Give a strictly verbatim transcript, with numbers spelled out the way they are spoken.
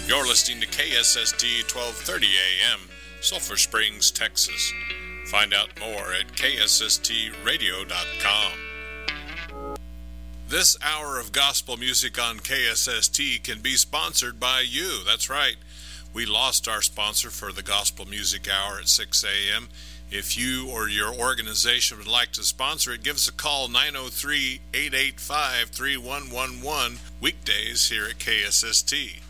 You're listening to K S S T twelve thirty A M, Sulphur Springs, Texas. Find out more at K S S T radio dot com. This hour of gospel music on K S S T can be sponsored by you. That's right. We lost our sponsor for the Gospel Music Hour at six A M If you or your organization would like to sponsor it, give us a call, nine oh three, eight eight five, three one one one, weekdays here at K S S T.